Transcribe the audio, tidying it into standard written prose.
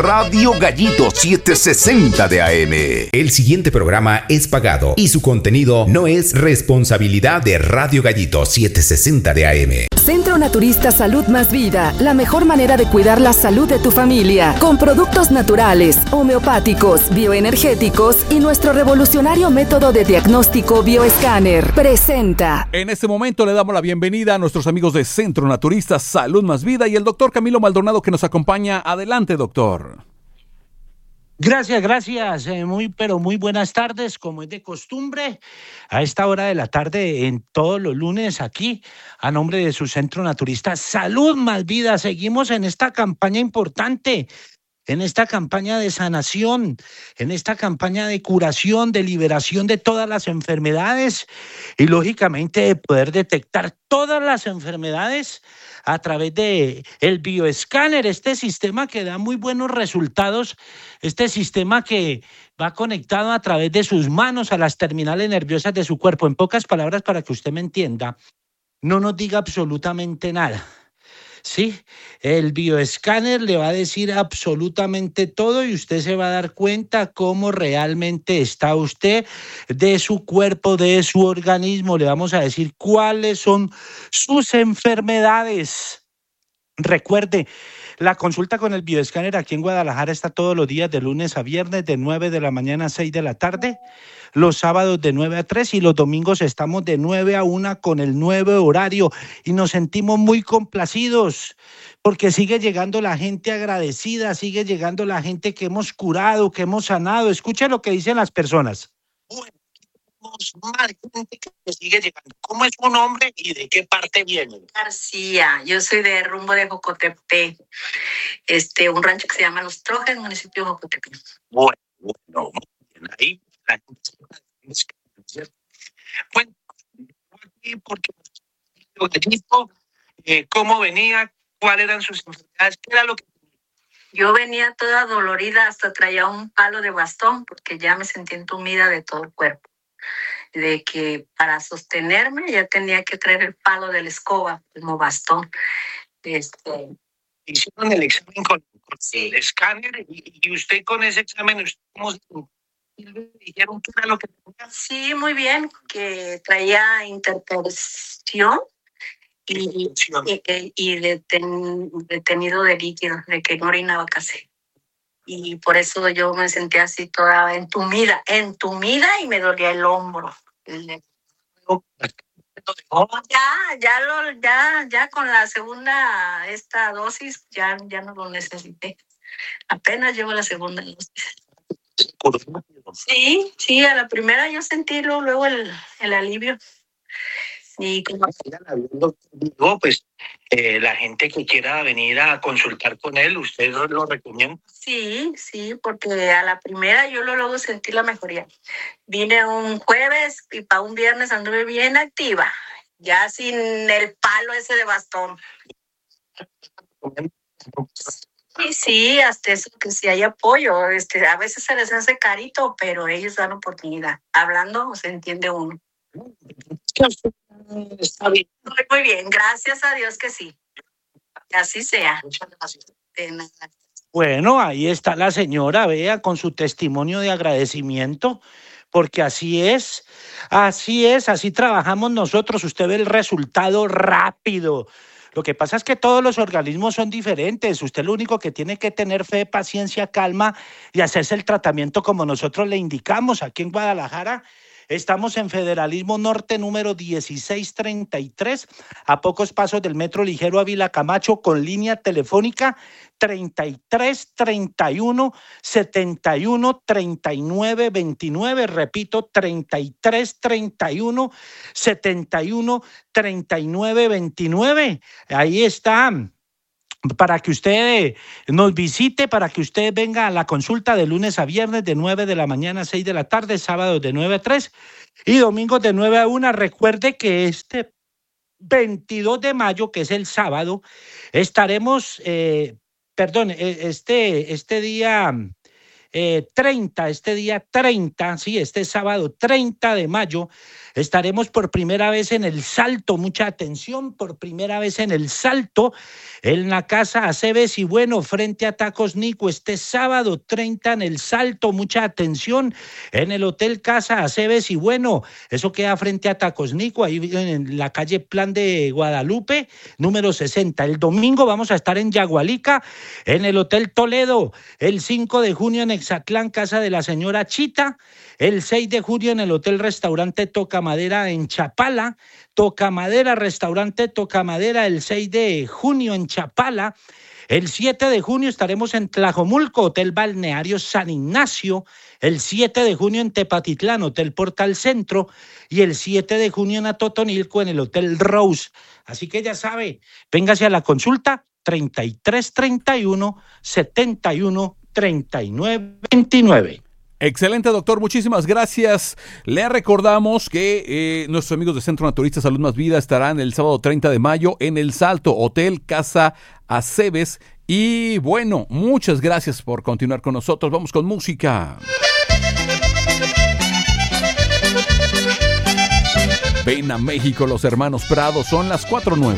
Radio Gallito 760 de AM. El siguiente programa es pagado y su contenido no es responsabilidad de Radio Gallito 760 de AM. Centro Naturista Salud Más Vida, la mejor manera de cuidar la salud de tu familia, con productos naturales, homeopáticos, bioenergéticos y nuestro revolucionario método de diagnóstico bioescáner. Presenta. En este momento le damos la bienvenida a nuestros amigos de Centro Naturista Salud Más Vida y el doctor Camilo Maldonado que nos acompaña. Adelante, doctor. Gracias. Muy buenas tardes, como es de costumbre, a esta hora de la tarde en todos los lunes aquí, a nombre de su Centro Naturista Salud Más Vida. Seguimos en esta campaña importante, en esta campaña de sanación, en esta campaña de curación, de liberación de todas las enfermedades y lógicamente de poder detectar todas las enfermedades a través de el bioescáner, este sistema que da muy buenos resultados, este sistema que va conectado a través de sus manos a las terminales nerviosas de su cuerpo. En pocas palabras, para que usted me entienda, no nos diga absolutamente nada. Sí, el bioescáner le va a decir absolutamente todo y usted se va a dar cuenta cómo realmente está usted de su cuerpo, de su organismo. Le vamos a decir cuáles son sus enfermedades. Recuerde, la consulta con el bioescáner aquí en Guadalajara está todos los días de lunes a viernes de 9 de la mañana a 6 de la tarde, los sábados de 9 a 3 y los domingos estamos de 9 a 1 con el nuevo horario y nos sentimos muy complacidos porque sigue llegando la gente agradecida, sigue llegando la gente que hemos curado, que hemos sanado. Escuche lo que dicen las personas. Bueno, más gente que sigue llegando. ¿Cómo es su nombre y de qué parte viene? García, yo soy de rumbo de Jocotepe, un rancho que se llama Los Trojes, municipio de Jocotepe. Bueno, muy bien, ahí la gente. Bueno, aquí porque ¿cómo venía? ¿Cuáles eran sus enfermedades? ¿Qué era lo que yo venía toda dolorida, hasta traía un palo de bastón porque ya me sentí entumida de todo el cuerpo. De que para sostenerme ya tenía que traer el palo de la escoba como bastón. Hicieron el examen con sí. El escáner y usted con ese examen, ¿cómo dijeron que era lo que tenía? Sí, muy bien, que traía interpersión y detenido de líquido, de que no orinaba casi. Y por eso yo me sentía así toda entumida y me dolía el hombro. Ya con la segunda dosis ya no lo necesité. Apenas llevo la segunda dosis. Sí, a la primera yo sentí luego el alivio. Y como digo, pues la gente que quiera venir a consultar con él, ¿usted lo recomienda? Sí, porque a la primera yo luego sentí la mejoría. Vine un jueves y para un viernes anduve bien activa, ya sin el palo ese de bastón. Sí, hasta eso que si hay apoyo, a veces se les hace carito, pero ellos dan oportunidad. Hablando se entiende uno. Está bien. Muy bien, gracias a Dios que sí. Que así sea. Muchas gracias. De nada. Bueno, ahí está la señora, vea, con su testimonio de agradecimiento, porque así es, así trabajamos nosotros. Usted ve el resultado rápido. Lo que pasa es que todos los organismos son diferentes. Usted lo único que tiene que tener fe, paciencia, calma y hacerse el tratamiento como nosotros le indicamos aquí en Guadalajara. Estamos en Federalismo Norte número 1633, a pocos pasos del Metro Ligero Ávila Camacho, con línea telefónica 33 31 71 39 29. Repito, 33 31 71 39 29. Ahí está. Para que usted nos visite, para que usted venga a la consulta de lunes a viernes de 9 de la mañana a 6 de la tarde, sábados de 9 a 3 y domingos de 9 a 1. Recuerde que este 22 de mayo, que es el sábado, estaremos, este día este día 30, sí, este sábado 30 de mayo, estaremos por primera vez en El Salto, mucha atención, por primera vez en El Salto, en la Casa Aceves y Bueno, frente a Tacos Nico, este sábado 30 en El Salto, mucha atención, en el Hotel Casa Aceves y Bueno, eso queda frente a Tacos Nico, ahí en la calle Plan de Guadalupe, número 60. El domingo vamos a estar en Yagualica, en el Hotel Toledo, el 5 de junio en Exatlán, Casa de la Señora Chita, el 6 de junio en el Hotel Restaurante Tocamadera en Chapala, Tocamadera, Restaurante Tocamadera, el 6 de junio en Chapala, el 7 de junio estaremos en Tlajomulco, Hotel Balneario San Ignacio, el 7 de junio en Tepatitlán, Hotel Portal Centro, y el 7 de junio en Atotonilco, en el Hotel Rose. Así que ya sabe, véngase a la consulta 3331 71 39 29. Excelente, doctor, muchísimas gracias. Le recordamos que nuestros amigos de Centro Naturista Salud Más Vida estarán el sábado 30 de mayo en El Salto, Hotel Casa Aceves. Y bueno, muchas gracias por continuar con nosotros. Vamos con música. Ven a México, los hermanos Prado, son las 4:09.